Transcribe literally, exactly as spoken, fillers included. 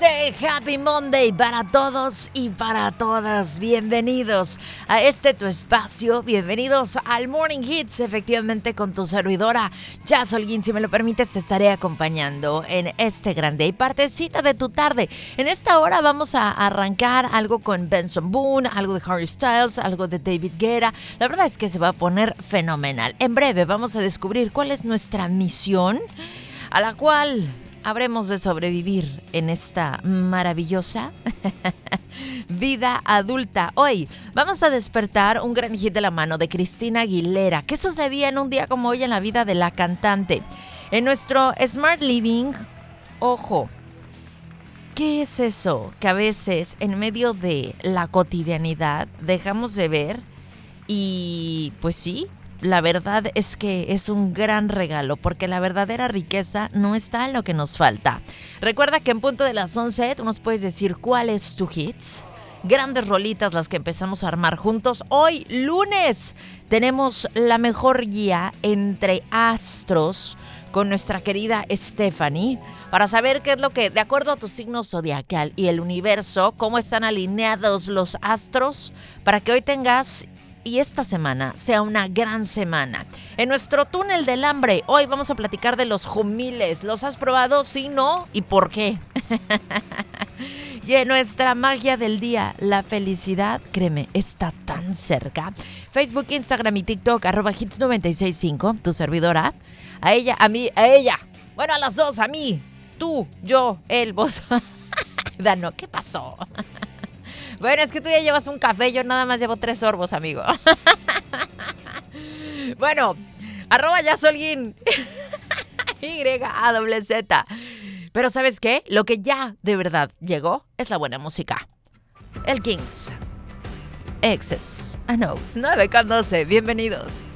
Tuesday, Happy Monday para todos y para todas. Bienvenidos a este tu espacio, bienvenidos al Morning Hits, efectivamente con tu servidora Jazz Holguín. Si me lo permites, te estaré acompañando en este grande y partecita de tu tarde. En esta hora vamos a arrancar algo con Benson Boone, algo de Harry Styles, algo de David Guetta. La verdad es que se va a poner fenomenal. En breve vamos a descubrir cuál es nuestra misión, a la cual habremos de sobrevivir en esta maravillosa vida adulta. Hoy vamos a despertar un gran hit de la mano de Cristina Aguilera. ¿Qué sucedía en un día como hoy en la vida de la cantante? En nuestro Smart Living, ojo, ¿qué es eso que a veces en medio de la cotidianidad dejamos de ver? Y pues sí, la verdad es que es un gran regalo, porque la verdadera riqueza no está en lo que nos falta. Recuerda que en punto de las once tú nos puedes decir cuál es tu hit. Grandes rolitas las que empezamos a armar juntos. Hoy, lunes, tenemos la mejor guía entre astros con nuestra querida Stephanie para saber qué es lo que, de acuerdo a tu signo zodiacal y el universo, cómo están alineados los astros para que hoy tengas y esta semana sea una gran semana. En nuestro túnel del hambre, hoy vamos a platicar de los humiles. ¿Los has probado? ¿Sí, no? ¿Y por qué? Y en nuestra magia del día, la felicidad, créeme, está tan cerca. Facebook, Instagram y TikTok, arroba hits noventa y seis punto cinco, tu servidora. A ella, a mí, a ella. Bueno, a las dos, a mí. Tú, yo, él, vos. Dano, ¿qué pasó? Bueno, es que tú ya llevas un café, yo nada más llevo tres sorbos, amigo. Bueno, arroba Yasolguín. Y A W Z. Pero ¿sabes qué? Lo que ya de verdad llegó es la buena música. El Kings. Exes. Anos. nueve con doce. Bienvenidos.